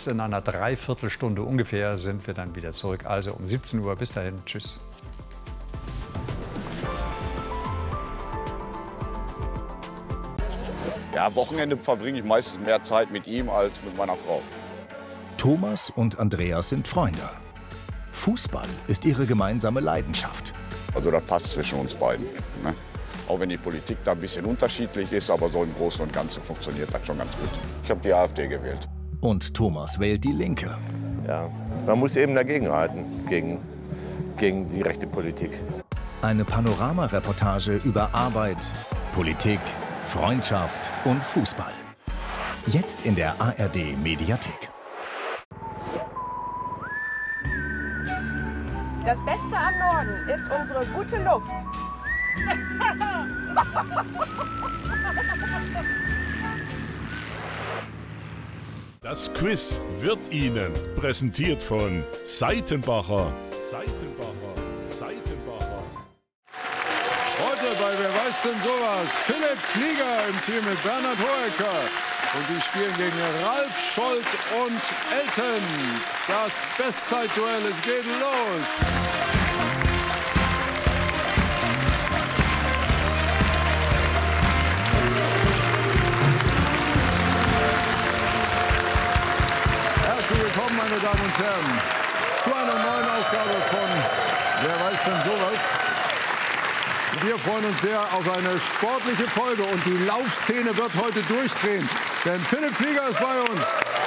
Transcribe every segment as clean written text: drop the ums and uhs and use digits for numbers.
Quiz. In einer Dreiviertelstunde ungefähr sind wir dann wieder zurück. Also um 17 Uhr. Bis dahin. Tschüss. Ja, Wochenende verbringe ich meistens mehr Zeit mit ihm als mit meiner Frau. Thomas und Andreas sind Freunde. Fußball ist ihre gemeinsame Leidenschaft. Also das passt zwischen uns beiden. Ne? Auch wenn die Politik da ein bisschen unterschiedlich ist, aber so im Großen und Ganzen funktioniert das schon ganz gut. Ich habe die AfD gewählt. Und Thomas wählt die Linke. Ja, man muss eben dagegenhalten, gegen die rechte Politik. Eine Panorama-Reportage über Arbeit, Politik, Freundschaft und Fußball. Jetzt in der ARD-Mediathek. Das Beste am Norden ist unsere gute Luft. Das Quiz wird Ihnen präsentiert von Seitenbacher. Heute bei Wer weiß denn sowas? Philipp Flieger im Team mit Bernhard Hoeker. Und sie spielen gegen Ralf Scholz und Elton. Das Bestzeitduell, es geht los. Herzlich willkommen, meine Damen und Herren, zu einer neuen Ausgabe von Wer weiß denn sowas? Wir freuen uns sehr auf eine sportliche Folge und die Laufszene wird heute durchdrehen, denn Philipp Flieger ist bei uns.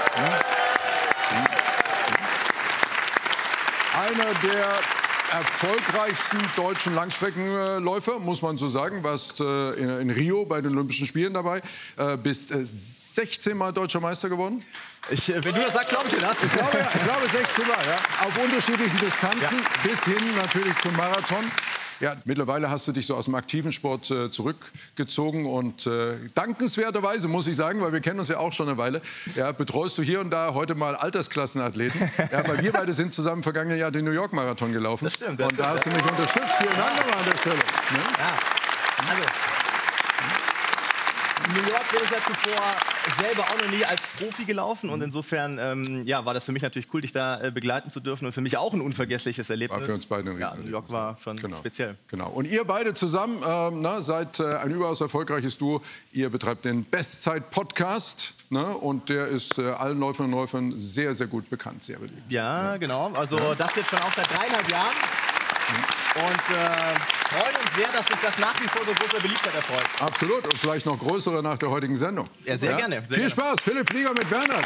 Einer der erfolgreichsten deutschen Langstreckenläufer, muss man so sagen, warst in Rio bei den Olympischen Spielen dabei, bist 16 Mal deutscher Meister geworden. Wenn du das sagst, glaube ich dir das. Ich glaube 16 Mal, ja. Auf unterschiedlichen Distanzen, bis hin natürlich zum Marathon. Ja, mittlerweile hast du dich so aus dem aktiven Sport zurückgezogen und dankenswerterweise, muss ich sagen, weil wir kennen uns ja auch schon eine Weile, ja, betreust du hier und da heute mal Altersklassenathleten. Ja, weil wir beide sind zusammen im vergangenen Jahr den New York Marathon gelaufen. Das stimmt. Und da hast du mich unterstützt. Vielen Dank nochmal an der Stelle. Ne? Ja, also New York bin ich ja zuvor selber auch noch nie als Profi gelaufen und insofern ja, war das für mich natürlich cool, dich da begleiten zu dürfen und für mich auch ein unvergessliches Erlebnis. War für uns beide ein Ja, New York war schon speziell. Genau. Und ihr beide zusammen seid ein überaus erfolgreiches Duo. Ihr betreibt den Bestzeit-Podcast, ne? Und der ist allen Läuferinnen und Läufern sehr, sehr gut bekannt, sehr beliebt. Ja, genau. Also das jetzt schon auch seit 3,5 Jahren. Und freuen uns sehr, dass sich das nach wie vor so großer Beliebtheit erfreut. Absolut. Und vielleicht noch größere nach der heutigen Sendung. Ja, sehr gerne. Sehr Viel Spaß. Philipp Flieger mit Bernhard.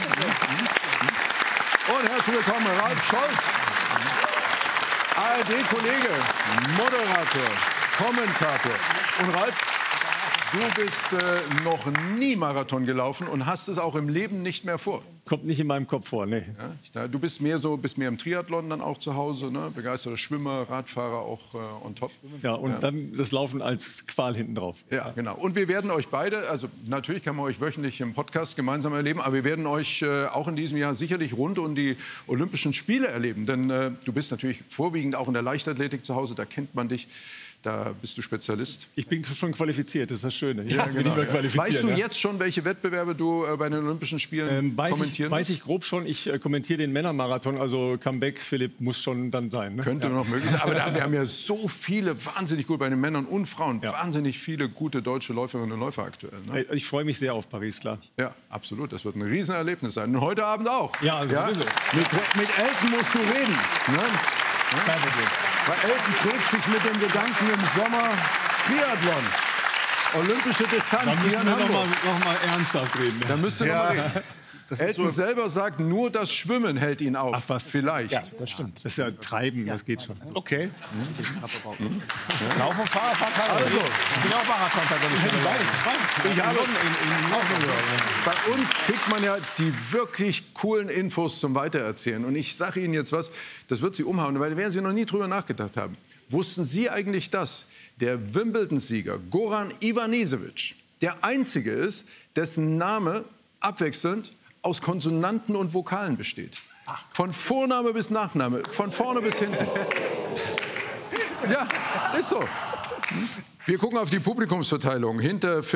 Und herzlich willkommen, Ralf Scholz. ARD-Kollege, Moderator, Kommentator. Und Ralf, du bist noch nie Marathon gelaufen und hast es auch im Leben nicht mehr vor. Kommt nicht in meinem Kopf vor, nee. Ja, du bist mehr im Triathlon dann auch zu Hause, ne? Begeisterter Schwimmer, Radfahrer auch on top. Ja, und dann das Laufen als Qual hinten drauf. Ja, genau. Und wir werden euch beide, also natürlich kann man euch wöchentlich im Podcast gemeinsam erleben, aber wir werden euch auch in diesem Jahr sicherlich rund um die Olympischen Spiele erleben. Denn du bist natürlich vorwiegend auch in der Leichtathletik zu Hause, da kennt man dich. Da bist du Spezialist. Ich bin schon qualifiziert, das ist das Schöne. Ja, genau, weißt du ja jetzt schon, welche Wettbewerbe du bei den Olympischen Spielen kommentieren weiß ich grob schon. Ich kommentiere den Männermarathon, also Comeback, Philipp, muss schon dann sein. Ne? Könnte noch möglich sein. Aber wir haben ja so viele, wahnsinnig gut bei den Männern und Frauen, wahnsinnig viele gute deutsche Läuferinnen und Läufer aktuell. Ne? Ich freue mich sehr auf Paris, klar. Ja, absolut. Das wird ein Riesenerlebnis sein. Und heute Abend auch. Ja, also sowieso. Mit Elton musst du reden. Ne? Kein Problem. Weil Elton trägt sich mit dem Gedanken im Sommer Triathlon. Olympische Distanz Da müssen hier in wir Hamburg. noch mal ernsthaft reden. Da müsst ihr noch mal reden. Elton selber sagt, nur das Schwimmen hält ihn auf. Ach was? Vielleicht. Ja, das stimmt. Das ist ja Treiben, das geht schon. Okay. Lauf und Fahrrad. Also, Ich bin auch Marathon. ich habe bei uns kriegt man ja die wirklich coolen Infos zum Weitererzählen. Und ich sage Ihnen jetzt was, das wird Sie umhauen, weil werden Sie noch nie drüber nachgedacht haben. Wussten Sie eigentlich, dass der Wimbledon-Sieger Goran Ivanisevic der Einzige ist, dessen Name abwechselnd aus Konsonanten und Vokalen besteht? Von Vorname bis Nachname, von vorne bis hinten. Ja, ist so. Wir gucken auf die Publikumsverteilung. Hinter